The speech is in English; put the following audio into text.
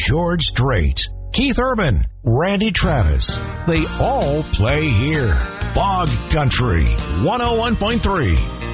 George Strait, Keith Urban, Randy Travis. They all play here. Fog Country 101.3.